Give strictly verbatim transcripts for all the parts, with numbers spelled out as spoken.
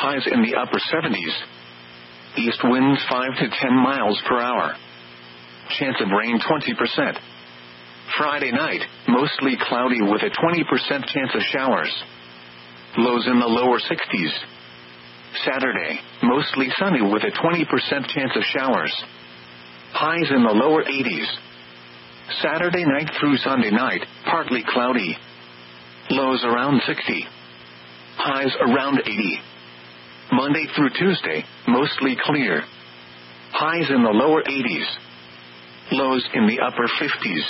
highs in the upper seventies. East winds five to ten miles per hour. Chance of rain twenty percent. Friday night, mostly cloudy with a twenty percent chance of showers. Lows in the lower sixties. Saturday, mostly sunny with a twenty percent chance of showers. Highs in the lower eighties. Saturday night through Sunday night, partly cloudy. Lows around sixty. Highs around eighty. Monday through Tuesday, mostly clear. Highs in the lower eighties. Lows in the upper fifties.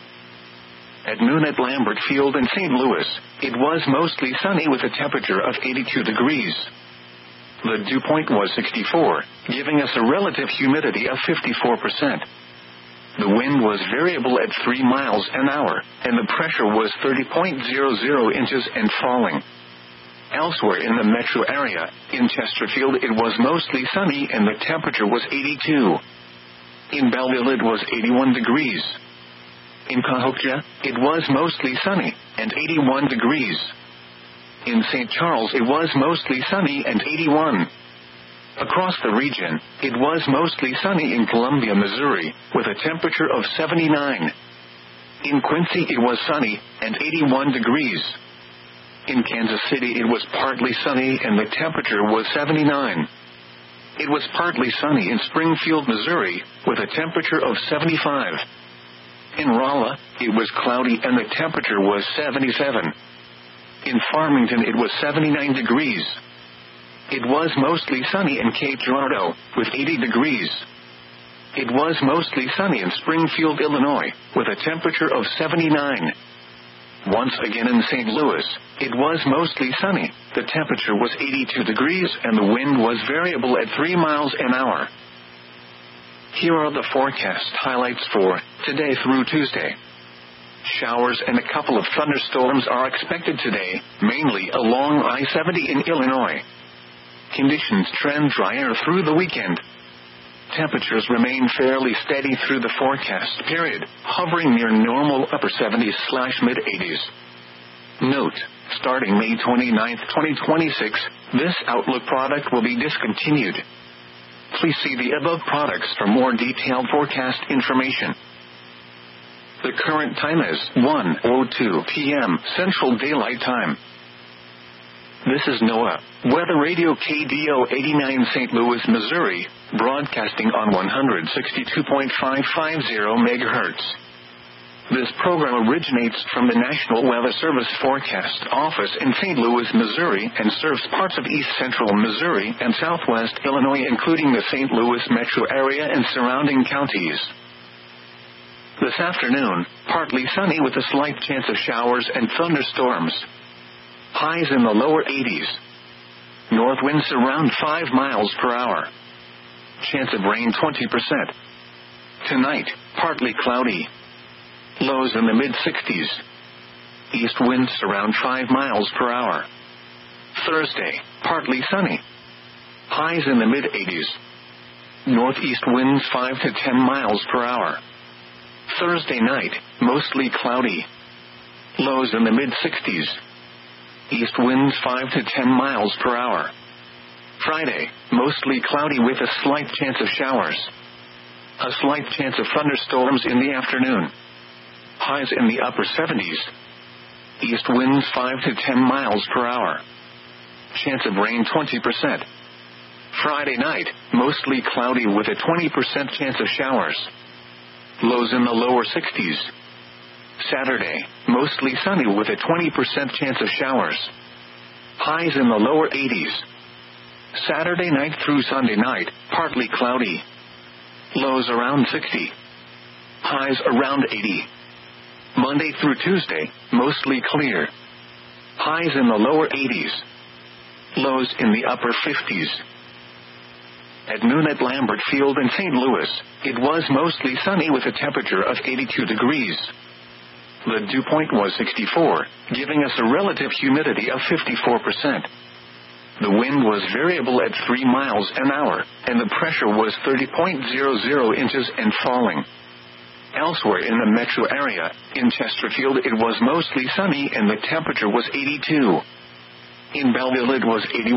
At noon at Lambert Field in Saint Louis, it was mostly sunny with a temperature of eighty-two degrees. The dew point was sixty-four, giving us a relative humidity of fifty-four percent. The wind was variable at three miles an hour, and the pressure was thirty point zero zero inches and falling. Elsewhere in the metro area, in Chesterfield it was mostly sunny and the temperature was eighty-two. In Belleville it was eighty-one degrees. In Cahokia, it was mostly sunny, and eighty-one degrees. In Saint Charles it was mostly sunny and eighty-one. Across the region, it was mostly sunny in Columbia, Missouri, with a temperature of seventy-nine. In Quincy it was sunny, and eighty-one degrees. In Kansas City it was partly sunny and the temperature was seventy-nine. It was partly sunny in Springfield, Missouri, with a temperature of seventy-five. In Rolla, it was cloudy and the temperature was seventy-seven. In Farmington it was seventy-nine degrees. It was mostly sunny in Cape Girardeau, with eighty degrees. It was mostly sunny in Springfield, Illinois, with a temperature of seventy-nine. Once again in Saint Louis, it was mostly sunny, the temperature was eighty-two degrees and the wind was variable at three miles an hour. Here are the forecast highlights for today through Tuesday. Showers and a couple of thunderstorms are expected today, mainly along I seventy in Illinois. Conditions trend drier through the weekend. Temperatures remain fairly steady through the forecast period, hovering near normal upper seventies slash mid eighties. Note, starting May twenty-ninth, twenty twenty-six, this Outlook product will be discontinued. Please see the above products for more detailed forecast information. The current time is one oh two p.m. Central Daylight Time. This is NOAA, Weather Radio K D O eighty-nine Saint Louis, Missouri, broadcasting on one sixty-two point five five zero megahertz. This program originates from the National Weather Service Forecast Office in Saint Louis, Missouri, and serves parts of east central Missouri and southwest Illinois, including the Saint Louis metro area and surrounding counties. This afternoon, partly sunny with a slight chance of showers and thunderstorms. Highs in the lower eighties. North winds around five miles per hour. Chance of rain twenty percent. Tonight, partly cloudy. Lows in the mid sixties. East winds around five miles per hour. Thursday, partly sunny. Highs in the mid eighties. Northeast winds five to ten miles per hour. Thursday night, mostly cloudy. Lows in the mid sixties. East winds five to ten miles per hour. Friday, mostly cloudy with a slight chance of showers. A slight chance of thunderstorms in the afternoon. Highs in the upper seventies. East winds five to ten miles per hour. Chance of rain twenty percent. Friday night, mostly cloudy with a twenty percent chance of showers. Lows in the lower sixties. Saturday, mostly sunny with a twenty percent chance of showers. Highs in the lower eighties. Saturday night through Sunday night, partly cloudy. Lows around sixty. Highs around eighty. Monday through Tuesday, mostly clear. Highs in the lower eighties. Lows in the upper fifties. At noon at Lambert Field in Saint Louis, it was mostly sunny with a temperature of eighty-two degrees. The dew point was sixty-four, giving us a relative humidity of fifty-four percent. The wind was variable at three miles an hour, and the pressure was thirty point zero zero inches and falling. Elsewhere in the metro area, in Chesterfield it was mostly sunny and the temperature was eighty-two. In Belleville it was eighty-one.